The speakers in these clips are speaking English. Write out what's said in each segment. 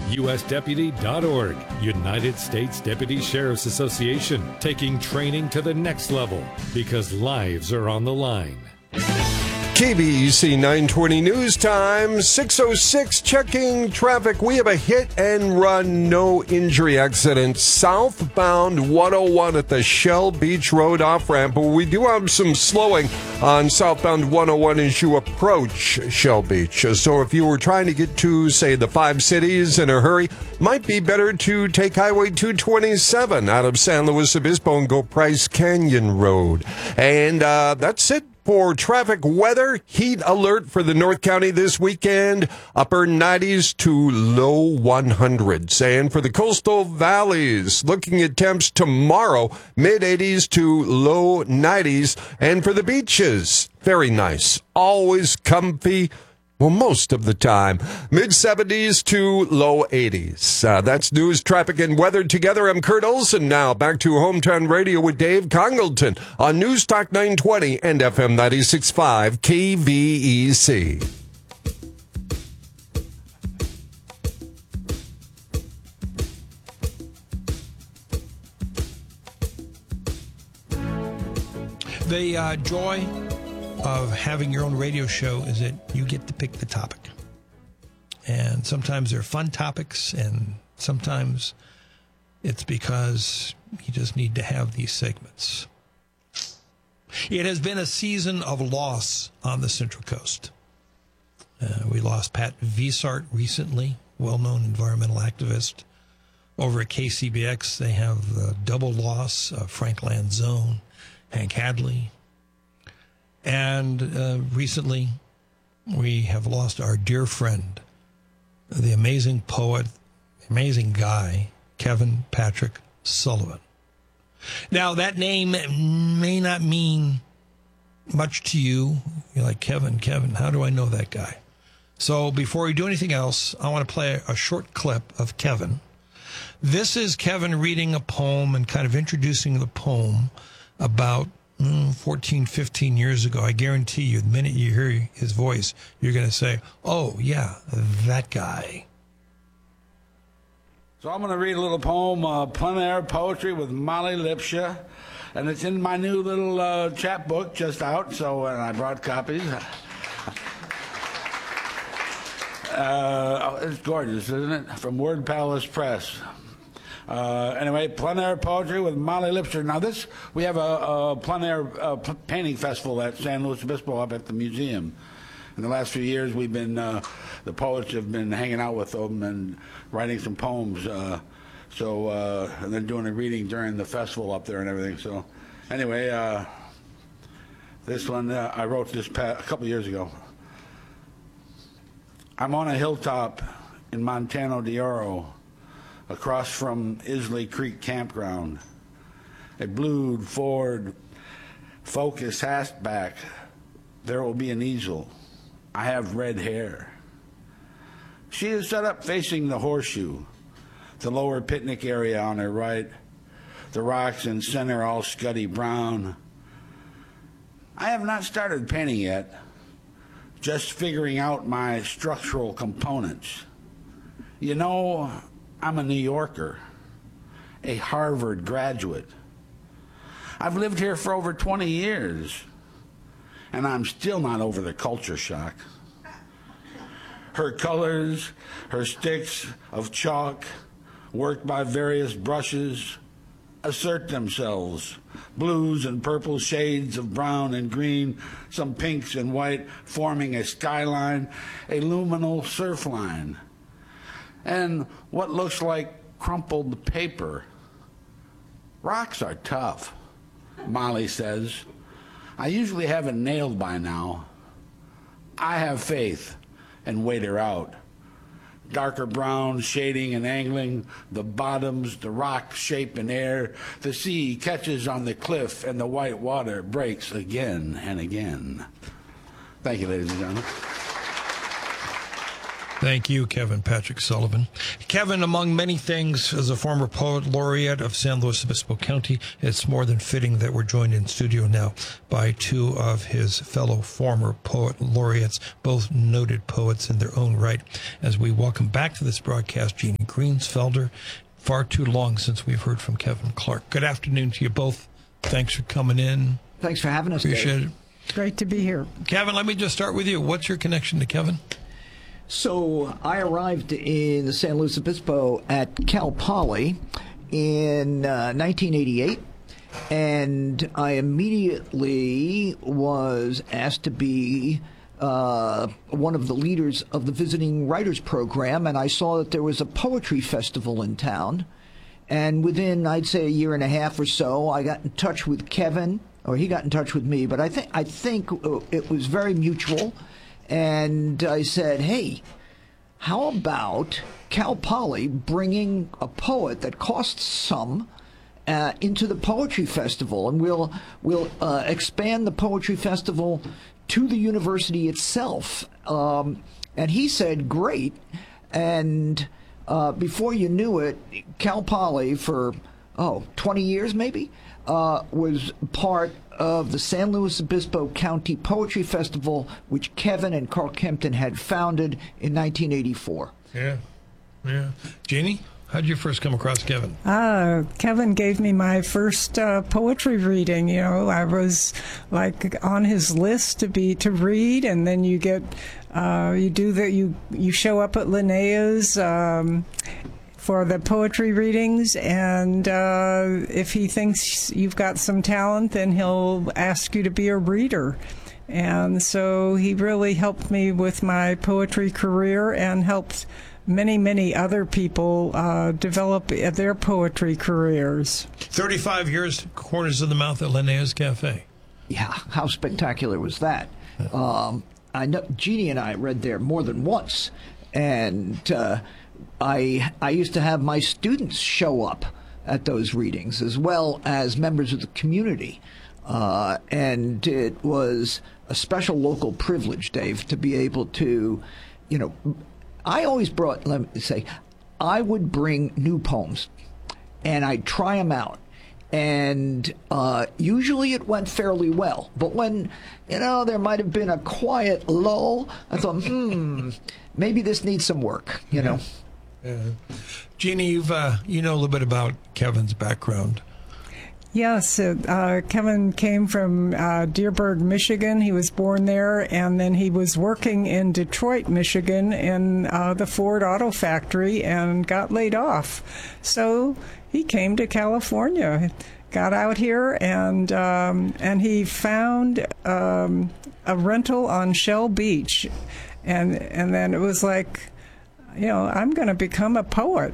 usdeputy.org. United States Deputy Sheriff's Association, taking training to the next level because lives are on the line. KBEC 920 News Time, 6:06, checking traffic. We have a hit and run, no injury accident, southbound 101 at the Shell Beach Road off-ramp. But we do have some slowing on southbound 101 as you approach Shell Beach. So if you were trying to get to, say, the Five Cities in a hurry, might be better to take Highway 227 out of San Luis Obispo and go Price Canyon Road. And that's it. For traffic weather, heat alert for the North County this weekend, upper 90s to low 100s. And for the coastal valleys, looking at temps tomorrow, mid 80s to low 90s. And for the beaches, very nice, always comfy. Well, most of the time, mid-70s to low 80s. That's news, traffic, and weather together. I'm Kurt Olson. Now back to Hometown Radio with Dave Congleton on News Talk 920 and FM 96.5 KVEC. The joy of having your own radio show is that you get to pick the topic. And sometimes they're fun topics, and sometimes it's because you just need to have these segments. It has been a season of loss on the Central Coast. We lost Pat Viesart recently, well-known environmental activist. Over at KCBX, they have the double loss of Frank Lanzone, Hank Hadley. And recently, we have lost our dear friend, the amazing poet, amazing guy, Kevin Patrick Sullivan. Now, that name may not mean much to you. You're like, Kevin, how do I know that guy? So before we do anything else, I want to play a short clip of Kevin. This is Kevin reading a poem and kind of introducing the poem about 14, 15 years ago. I guarantee you, the minute you hear his voice, you're going to say, oh, yeah, that guy. So I'm going to read a little poem, Plein Air Poetry with Molly Lipsha, and it's in my new little chapbook just out, so and I brought copies. It's gorgeous, isn't it? From Word Palace Press. Anyway, Plein Air Poetry with Molly Lipsha. Now we have a plein air painting festival at San Luis Obispo up at the museum. In the last few years, we've been, the poets have been hanging out with them and writing some poems. And then doing a reading during the festival up there and everything. So anyway, this one, I wrote this a couple years ago. I'm on a hilltop in Montano d'Oro, across from Isley Creek Campground. A blue Ford Focus hatchback. There will be an easel. I have red hair. She is set up facing the horseshoe, the lower picnic area on her right, the rocks in center all scuddy brown. I have not started painting yet, just figuring out my structural components. You know, I'm a New Yorker, a Harvard graduate. I've lived here for over 20 years, and I'm still not over the culture shock. Her colors, her sticks of chalk, worked by various brushes, assert themselves. Blues and purple shades of brown and green, some pinks and white, forming a skyline, a luminal surf line. And what looks like crumpled paper. Rocks are tough, Molly says. I usually have it nailed by now. I have faith and wait her out. Darker brown shading and angling, the bottoms, the rock shape in air, the sea catches on the cliff and the white water breaks again and again. Thank you, ladies and gentlemen. Thank you, Kevin Patrick Sullivan. Kevin, among many things, as a former poet laureate of San Luis Obispo County, it's more than fitting that we're joined in studio now by two of his fellow former poet laureates, both noted poets in their own right, as we welcome back to this broadcast Jeannie Greensfelder. Far too long since we've heard from Kevin Clark. Good afternoon to you both. Thanks for coming in. Thanks for having us, Appreciate Dave. it. Great to be here. Kevin, let me just start with you. What's your connection to Kevin? So I arrived in San Luis Obispo at Cal Poly in 1988, and I immediately was asked to be one of the leaders of the Visiting Writers Program, and I saw that there was a poetry festival in town. And within, I'd say, a year and a half or so, I got in touch with Kevin, or he got in touch with me, but I think it was very mutual. And I said, hey, how about Cal Poly bringing a poet that costs some into the Poetry Festival, and we'll expand the Poetry Festival to the university itself. And he said, great. And before you knew it, Cal Poly for 20 years maybe was part of the San Luis Obispo County Poetry Festival, which Kevin and Carl Kempton had founded in 1984. Yeah. Jeannie, how did you first come across Kevin? Kevin gave me my first poetry reading. You know, I was like on his list to read, and then you get you show up at Linnea's for the poetry readings, and if he thinks you've got some talent, then he'll ask you to be a reader. And so he really helped me with my poetry career and helped many, many other people develop their poetry careers. 35 years, Corners of the Mouth at Linnea's Cafe. Yeah, how spectacular was that? I know Jeannie and I read there more than once, and I used to have my students show up at those readings as well as members of the community, and it was a special local privilege, Dave, to be able to, I always brought, let me say, I would bring new poems, and I'd try them out. And usually it went fairly well. But when, there might have been a quiet lull, I thought, maybe this needs some work, know. Jeannie, you know a little bit about Kevin's background. Yes, Kevin came from Dearborn, Michigan. He was born there, and then he was working in Detroit, Michigan, in the Ford Auto Factory, and got laid off. So he came to California, got out here, and he found a rental on Shell Beach, and then it was like, I'm going to become a poet.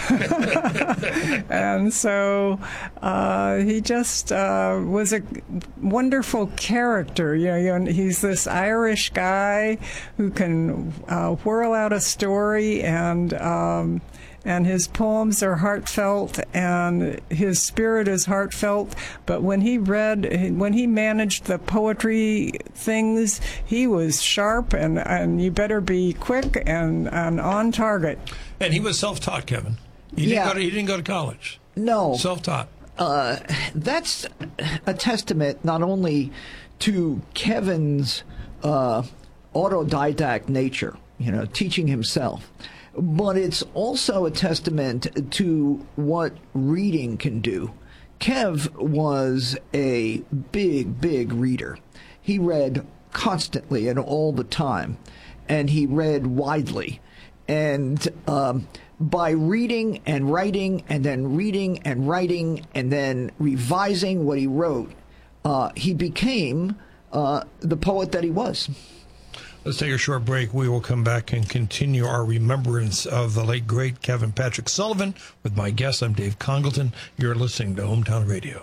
And so he just was a wonderful character. He's this Irish guy who can whirl out a story, and his poems are heartfelt, and his spirit is heartfelt. But when he managed the poetry things, he was sharp, and you better be quick and on target. And he was self-taught, Kevin. He didn't go to college. No. Self-taught. That's a testament not only to Kevin's autodidact nature, teaching himself, but it's also a testament to what reading can do. Kev was a big, big reader. He read constantly and all the time, and he read widely. And by reading and writing, and then reading and writing, and then revising what he wrote, he became the poet that he was. Let's take a short break. We will come back and continue our remembrance of the late, great Kevin Patrick Sullivan with my guest. I'm Dave Congleton. You're listening to Hometown Radio.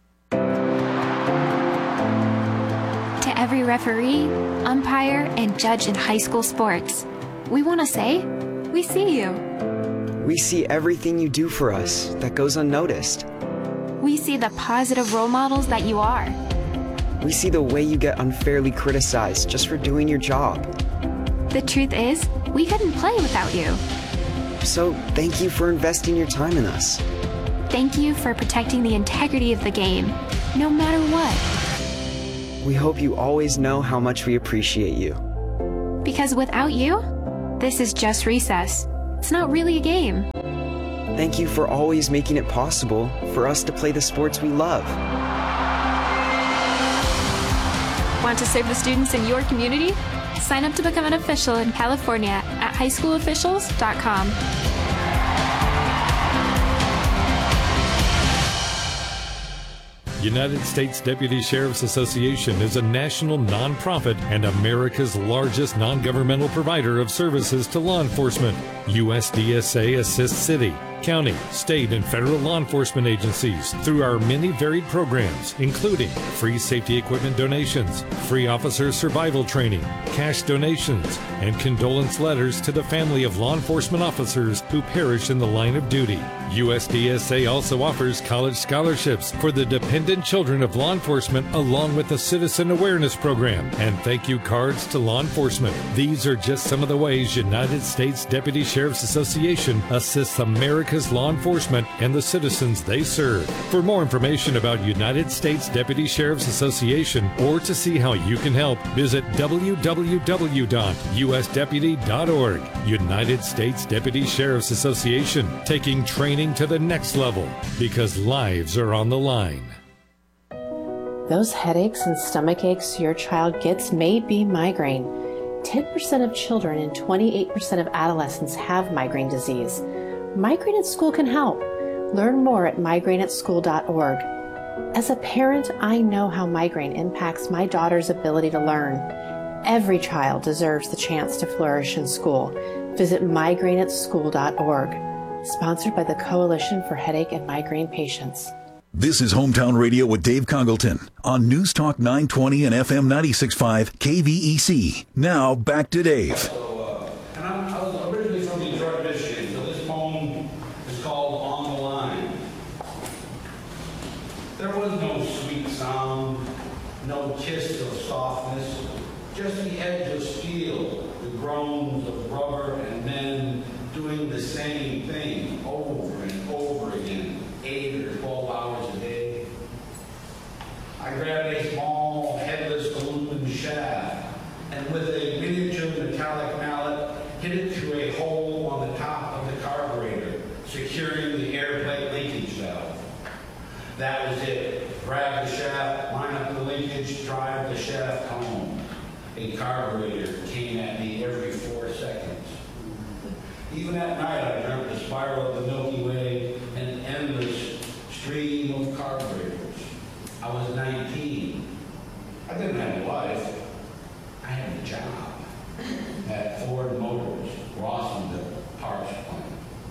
To every referee, umpire, and judge in high school sports, we want to say, we see you. We see everything you do for us that goes unnoticed. We see the positive role models that you are. We see the way you get unfairly criticized just for doing your job. The truth is, We couldn't play without you. So thank you for investing your time in us. Thank you for protecting the integrity of the game, no matter what. We hope you always know how much we appreciate you. Because without you, this is just recess. It's not really a game. Thank you for always making it possible for us to play the sports we love. Want to serve the students in your community? Sign up to become an official in California at highschoolofficials.com. United States Deputy Sheriff's Association is a national nonprofit and America's largest non-governmental provider of services to law enforcement. USDSA assists city, county, state, and federal law enforcement agencies through our many varied programs, including free safety equipment donations, free officer survival training, cash donations, and condolence letters to the family of law enforcement officers who perish in the line of duty. USDSA also offers college scholarships for the dependent children of law enforcement, along with a citizen awareness program and thank you cards to law enforcement. These are just some of the ways United States Deputy Sheriff's Association assists America's law enforcement and the citizens they serve. For more information about United States Deputy Sheriff's Association or to see how you can help, visit www.usdeputy.org. United States Deputy Sheriff's Association, taking training to the next level because lives are on the line. Those headaches and stomach aches your child gets may be migraine. 10% of children and 28% of adolescents have migraine disease. Migraine at School can help. Learn more at migraineatschool.org. As a parent, I know how migraine impacts my daughter's ability to learn. Every child deserves the chance to flourish in school. Visit migraineatschool.org. Sponsored by the Coalition for Headache and Migraine Patients. This is Hometown Radio with Dave Congleton on News Talk 920 and FM 96.5 KVEC. Now back to Dave. And I was originally from Detroit, Michigan, so this poem is called On the Line. There was no sweet sound, no kiss of softness, just the edge of steel, the groans of rubber and men doing the same thing over and over again, 8 or 12 hours a day. I grabbed a small, headless aluminum shaft and with a miniature metallic mallet hit it through a hole on the top of the carburetor, securing the air plate linkage valve. That was it. Grab the shaft, line up the linkage, drive the shaft home. A carburetor came at me every 4 seconds. Even at night, I dreamt the spiral of the Milky Way, an endless stream of carburetors. I was 19. I didn't have a life. I had a job at Ford Motors, Rossendale Parts Plant.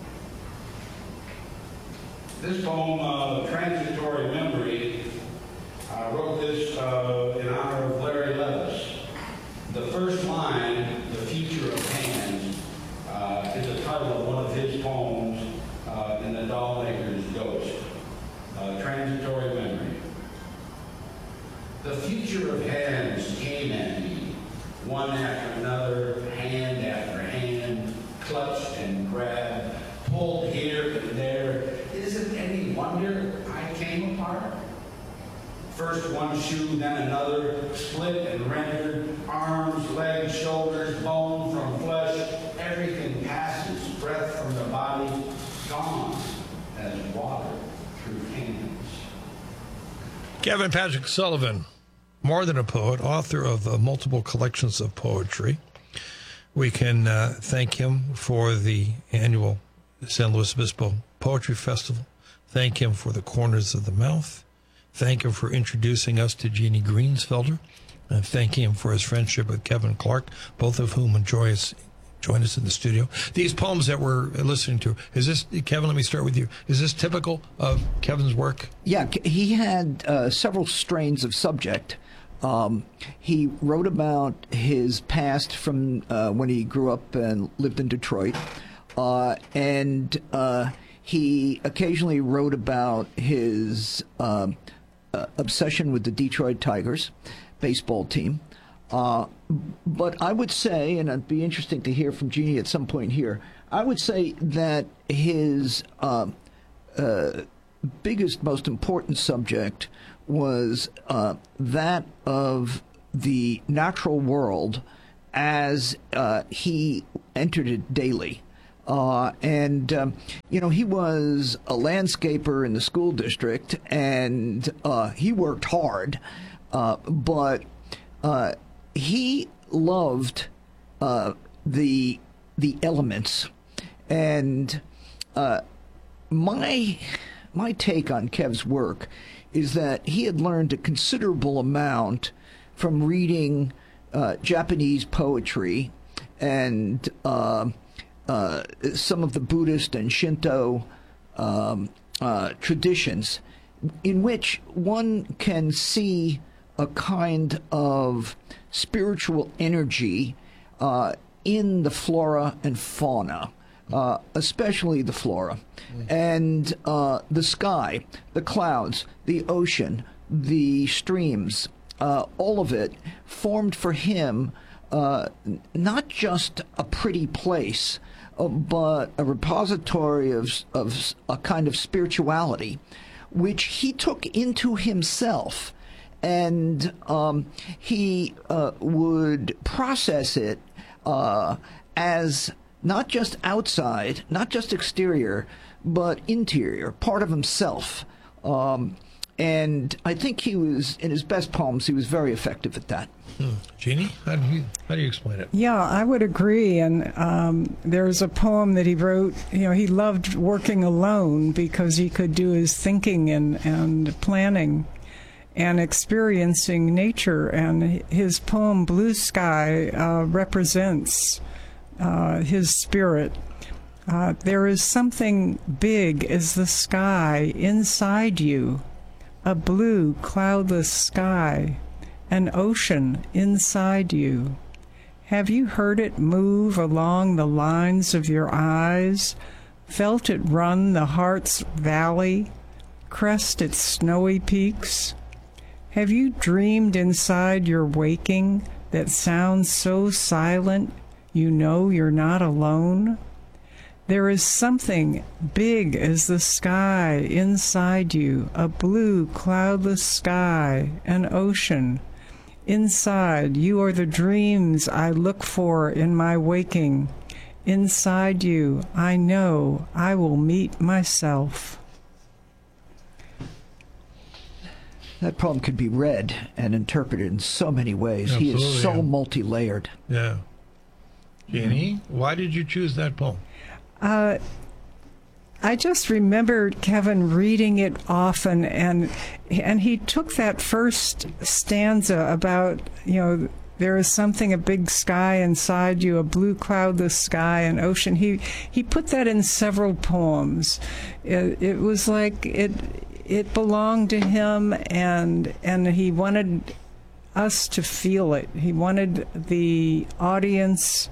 This poem, Transitory Memory, I wrote this in honor of Larry Levis. The first line, The Future of Hands, is the title of one of his poems in The Dollmaker's Ghost, Transitory Memory. The future of hands came at me, one after another, hand after hand, clutched and grabbed, pulled here and there. Is it any wonder I came apart? First one shoe, then another, split and rendered, arms, legs, shoulders, bone from flesh, everything passes, breath from the body, gone as water through hands. Kevin Patrick Sullivan, more than a poet, author of multiple collections of poetry. We can thank him for the annual San Luis Obispo Poetry Festival. Thank him for the Corners of the Mouth. Thank him for introducing us to Jeannie Greensfelder. And thank him for his friendship with Kevin Clark, both of whom join us in the studio. These poems that we're listening to, is this, Kevin, let me start with you. Is this typical of Kevin's work? Yeah, he had several strains of subject. He wrote about his past from when he grew up and lived in Detroit. And he occasionally wrote about his obsession with the Detroit Tigers baseball team. But I would say, and it'd be interesting to hear from Jeannie at some point here, I would say that his biggest, most important subject was that of the natural world as he entered it daily. He was a landscaper in the school district, and he worked hard, but he loved the elements. And my take on Kev's work is that he had learned a considerable amount from reading Japanese poetry and some of the Buddhist and Shinto traditions, in which one can see a kind of spiritual energy in the flora and fauna, especially the flora, and the sky, the clouds, the ocean, the streams, all of it formed for him not just a pretty place, but a repository of a kind of spirituality, which he took into himself. And he would process it as not just outside, not just exterior, but interior, part of himself. And I think he was, in his best poems, he was very effective at that. Jeannie, how do you explain it? Yeah, I would agree. And there's a poem that he wrote. He loved working alone because he could do his thinking and planning and experiencing nature. And his poem, Blue Sky, represents his spirit. There is something big as the sky inside you, a blue, cloudless sky, an ocean inside you. Have you heard it move along the lines of your eyes, felt it run the heart's valley, crest its snowy peaks? Have you dreamed inside your waking that sounds so silent you know you're not alone? There is something big as the sky inside you, a blue, cloudless sky, an ocean. Inside, you are the dreams I look for in my waking. Inside you, I know I will meet myself. That poem could be read and interpreted in so many ways. Absolutely, he is so multi-layered. Yeah. Jeannie, why did you choose that poem? I just remembered Kevin reading it often, and he took that first stanza about, there is something, a big sky inside you, a blue cloudless sky, an ocean. He put that in several poems. It was like it belonged to him, and he wanted us to feel it. He wanted the audience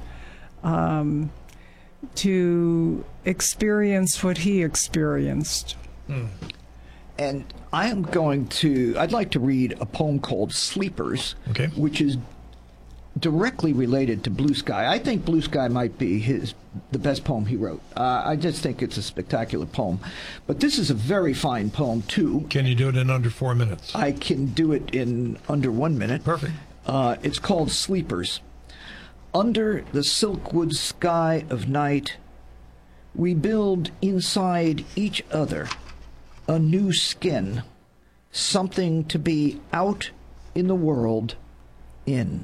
to experience what he experienced. And I'd like to read a poem called Sleepers, which is directly related to Blue Sky. I think Blue Sky might be the best poem he wrote. I just think it's a spectacular poem. But this is a very fine poem, too. Can you do it in under 4 minutes? I can do it in under 1 minute. Perfect. It's called Sleepers. Under the silkwood sky of night, we build inside each other a new skin, something to be out in the world in.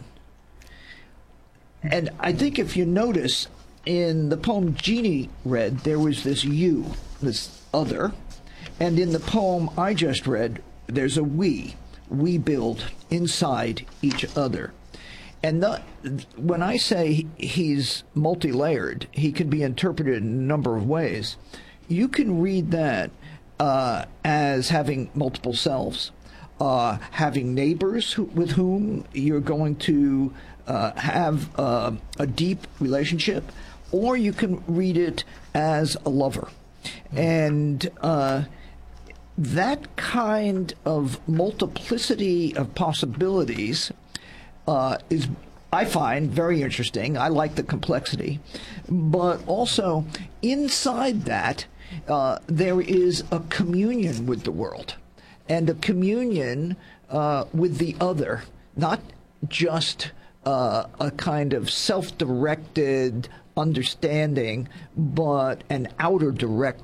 And I think if you notice, in the poem Jeannie read, there was this you, this other, and in the poem I just read, there's a we. We build inside each other. And when I say he's multi-layered, he can be interpreted in a number of ways. You can read that as having multiple selves, having neighbors with whom you're going to have a deep relationship, or you can read it as a lover. And that kind of multiplicity of possibilities is, I find, very interesting. I like the complexity. But also, inside that, there is a communion with the world and a communion with the other, not just a kind of self-directed understanding, but an outer direct